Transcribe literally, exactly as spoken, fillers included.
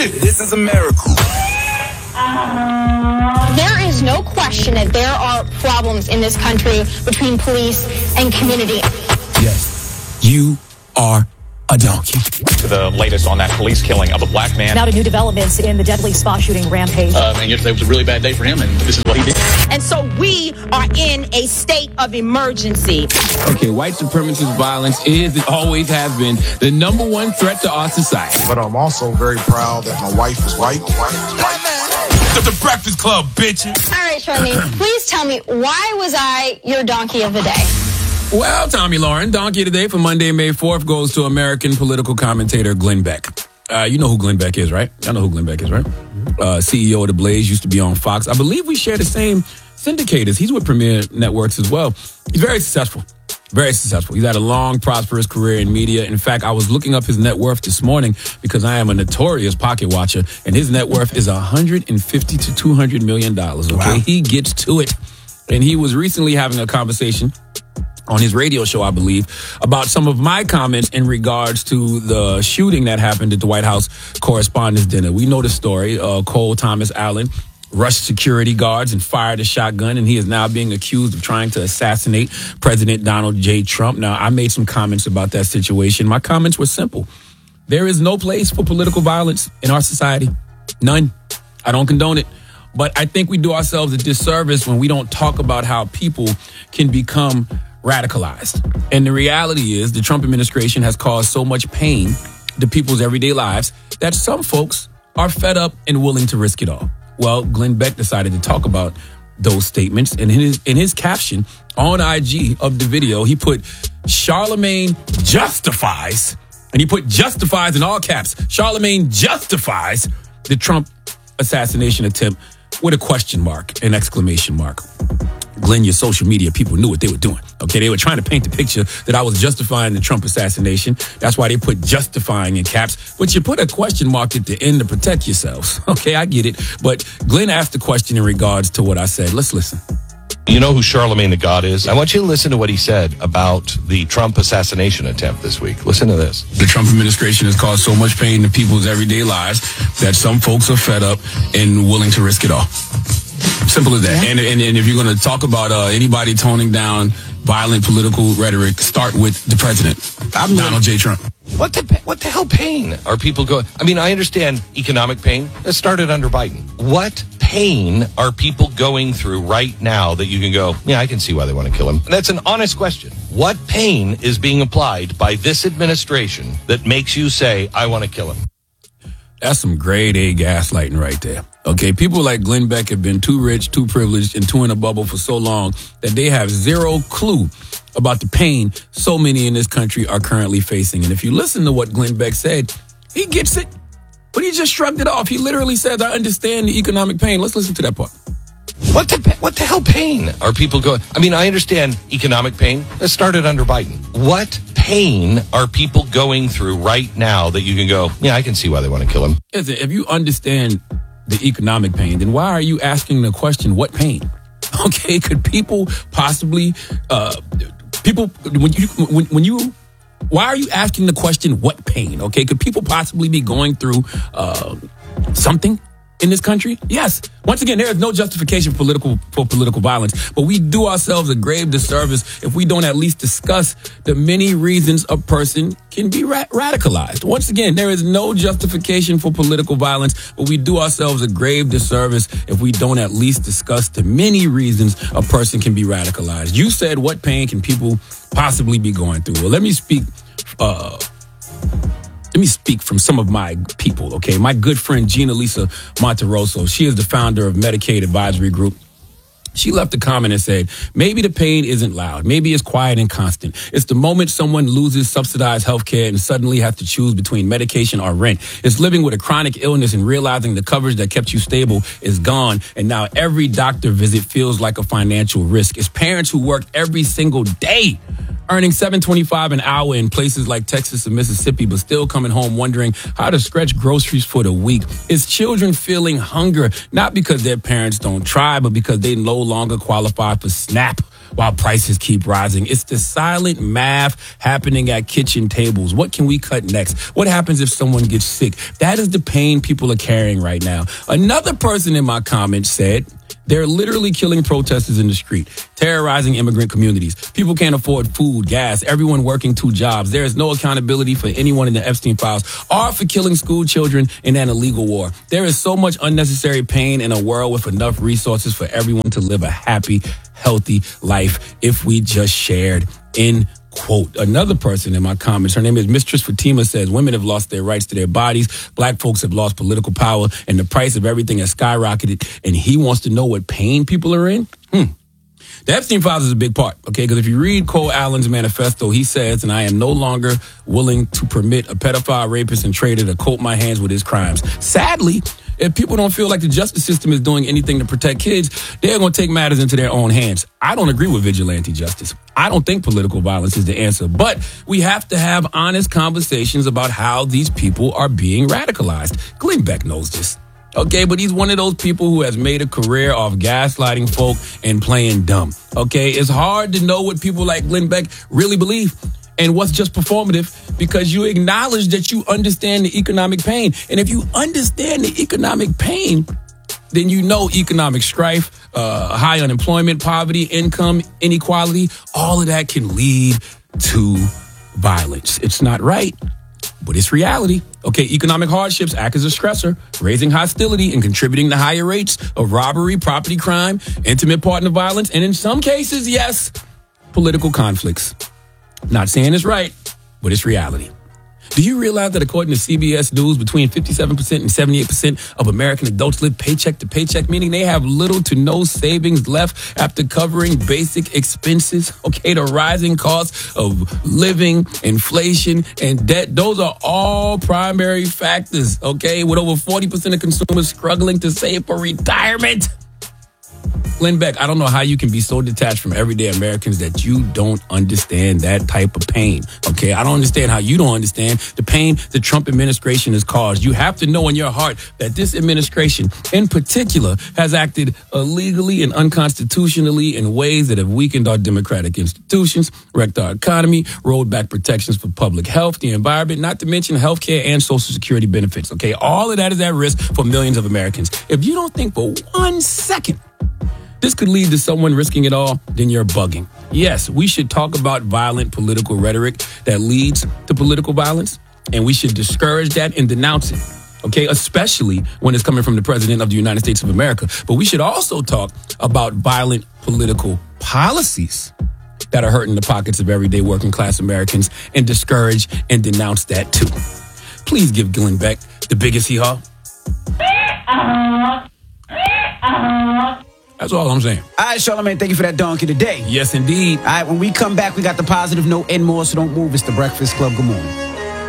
this. This is America. There is no question that there are problems in this country between police and community. Yes, you are a donkey. To the latest on that police killing of a black man. Now to new developments in the deadly spa shooting rampage. Um, and yesterday was a really bad day for him, and this is what he did. And so we are in a state of emergency. Okay, white supremacist violence is and always has been the number one threat to our society. But I'm also very proud that my wife is white. The, the Breakfast Club, bitches. All right, Charlene, please tell me, why was I your donkey of the day? Well, Tommy Lauren, donkey of the day for Monday, May fourth goes to American political commentator Glenn Beck. Uh, you know who Glenn Beck is, right? I know who Glenn Beck is, right? Uh, C E O of The Blaze, used to be on Fox. I believe we share the same syndicators. He's with Premier Networks as well. He's very successful. Very successful. He's had a long, prosperous career in media. In fact, I was looking up his net worth this morning because I am a notorious pocket watcher, and his net worth is one hundred fifty to two hundred million dollars. Okay, wow. He gets to it. And he was recently having a conversation on his radio show, I believe, about some of my comments in regards to the shooting that happened at the White House Correspondents' Dinner. We know the story. Uh, Cole Thomas Allen rushed security guards and fired a shotgun, and he is now being accused of trying to assassinate President Donald J. Trump. Now, I made some comments about that situation. My comments were simple. There is no place for political violence in our society. None. I don't condone it. But I think we do ourselves a disservice when we don't talk about how people can become radicalized. And the reality is the Trump administration has caused so much pain to people's everyday lives that some folks are fed up and willing to risk it all. Well, Glenn Beck decided to talk about those statements. And in his, in his caption on I G of the video, he put Charlemagne justifies, and he put justifies in all caps. Charlemagne justifies the Trump assassination attempt with a question mark, an exclamation mark. Glenn, your social media people knew what they were doing. Okay, they were trying to paint the picture that I was justifying the Trump assassination. That's why they put justifying in caps. But you put a question mark at the end to protect yourselves. Okay, I get it. But Glenn asked the question in regards to what I said. Let's listen. You know who Charlemagne the God is? I want you to listen to what he said about the Trump assassination attempt this week. Listen to this. The Trump administration has caused so much pain to people's everyday lives that some folks are fed up and willing to risk it all. Simple as that. Yeah. And, and and if you're going to talk about uh, anybody toning down violent political rhetoric, start with the president, I'm Donald J. Trump. What the what the hell pain are people going? I mean, I understand economic pain. It started under Biden. What pain are people going through right now that you can go, yeah, I can see why they want to kill him? That's an honest question. What pain is being applied by this administration that makes you say, I want to kill him? That's some grade A gaslighting right there. Okay, people like Glenn Beck have been too rich, too privileged, and too in a bubble for so long that they have zero clue about the pain so many in this country are currently facing. And if you listen to what Glenn Beck said, he gets it, but he just shrugged it off. He literally said, I understand the economic pain. Let's listen to that part. What the what the hell pain are people going? I mean, I understand economic pain. It started under Biden. What pain are people going through right now that you can go, yeah, I can see why they want to kill him? Listen, if you understand the economic pain, then why are you asking the question, what pain? Okay, could people possibly, uh, people, when you, when, when you, why are you asking the question, what pain? Okay, could people possibly be going through uh, something in this country? Yes. Once again, there is no justification for political for political violence, but we do ourselves a grave disservice if we don't at least discuss the many reasons a person can be ra- radicalized. Once again, there is no justification for political violence, but we do ourselves a grave disservice if we don't at least discuss the many reasons a person can be radicalized. You said, what pain can people possibly be going through? Well, let me speak uh Let me speak from some of my people, okay? My good friend, Gina Lisa Monterosso, she is the founder of Medicaid Advisory Group. She left a comment and said, maybe the pain isn't loud. Maybe it's quiet and constant. It's the moment someone loses subsidized health care and suddenly has to choose between medication or rent. It's living with a chronic illness and realizing the coverage that kept you stable is gone. And now every doctor visit feels like a financial risk. It's parents who work every single day earning seven twenty-five an hour in places like Texas and Mississippi, but still coming home wondering how to stretch groceries for the week. It's children feeling hunger, not because their parents don't try, but because they no longer qualify for SNAP. while prices keep rising. It's the silent math happening at kitchen tables. What can we cut next? What happens if someone gets sick? That is the pain people are carrying right now. Another person in my comments said, they're literally killing protesters in the street, terrorizing immigrant communities. People can't afford food, gas, everyone working two jobs. There is no accountability for anyone in the Epstein files or for killing school children in an illegal war. There is so much unnecessary pain in a world with enough resources for everyone to live a happy, healthy life if we just shared in quote. Another person in my comments, her name is Mistress Fatima, says women have lost their rights to their bodies, black folks have lost political power, and the price of everything has skyrocketed, and he wants to know what pain people are in? Hmm. The Epstein files is a big part, okay? Because if you read Cole Allen's manifesto, he says, and I am no longer willing to permit a pedophile, rapist, and traitor to coat my hands with his crimes. Sadly, if people don't feel like the justice system is doing anything to protect kids, they're going to take matters into their own hands. I don't agree with vigilante justice. I don't think political violence is the answer. But we have to have honest conversations about how these people are being radicalized. Glenn Beck knows this. Okay, but he's one of those people who has made a career off gaslighting folk and playing dumb. Okay, it's hard to know what people like Glenn Beck really believe and what's just performative because you acknowledge that you understand the economic pain. And if you understand the economic pain, then you know economic strife, uh, high unemployment, poverty, income inequality, all of that can lead to violence. It's not right, but it's reality. Okay, economic hardships act as a stressor, raising hostility and contributing to higher rates of robbery, property crime, intimate partner violence, and in some cases, yes, political conflicts. Not saying it's right, but it's reality. Do you realize that according to C B S News, between fifty-seven percent and seventy-eight percent of American adults live paycheck to paycheck, meaning they have little to no savings left after covering basic expenses? Okay, the rising costs of living, inflation, and debt, those are all primary factors, okay, with over forty percent of consumers struggling to save for retirement. Glenn Beck, I don't know how you can be so detached from everyday Americans that you don't understand that type of pain, okay? I don't understand how you don't understand the pain the Trump administration has caused. You have to know in your heart that this administration, in particular, has acted illegally and unconstitutionally in ways that have weakened our democratic institutions, wrecked our economy, rolled back protections for public health, the environment, not to mention healthcare and Social Security benefits, okay? All of that is at risk for millions of Americans. If you don't think for one second this could lead to someone risking it all, then you're bugging. Yes, we should talk about violent political rhetoric that leads to political violence, and we should discourage that and denounce it, okay, especially when it's coming from the President of the United States of America. But we should also talk about violent political policies that are hurting the pockets of everyday working class Americans and discourage and denounce that too. Please give Glenn Beck the biggest hee-haw. That's all I'm saying. All right, Charlamagne, thank you for that donkey today. Yes, indeed. All right, when we come back, we got the positive note and more, so don't move. It's The Breakfast Club. Good morning.